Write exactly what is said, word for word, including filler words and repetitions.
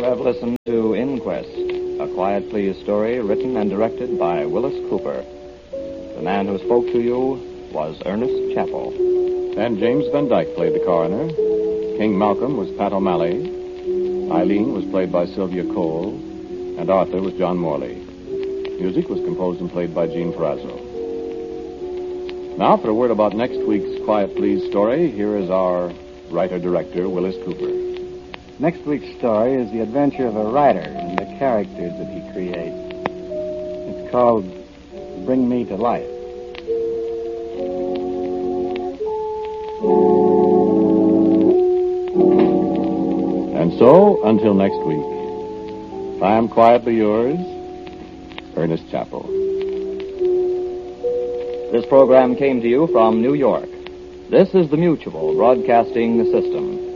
have listened to Inquest, a Quiet Please story written and directed by Willis Cooper. The man who spoke to you was Ernest Chappell. And James Van Dyke played the coroner. King Malcolm was Pat O'Malley. Eileen was played by Sylvia Cole. And Arthur was John Morley. Music was composed and played by Gene Perazzo. Now, for a word about next week's Quiet Please story, here is our writer-director, Willis Cooper. Next week's story is the adventure of a writer and the characters that he creates. It's called Bring Me to Life. And so, until next week, I am quietly yours, Ernest Chappell. This program came to you from New York. This is the Mutual Broadcasting System.